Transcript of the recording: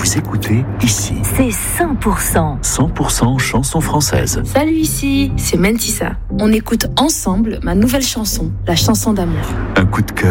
Vous écoutez ici. C'est 100%. 100% chansons françaises. Salut, ici, c'est Mentissa. On écoute ensemble ma nouvelle chanson, la chanson d'amour. Un coup de cœur.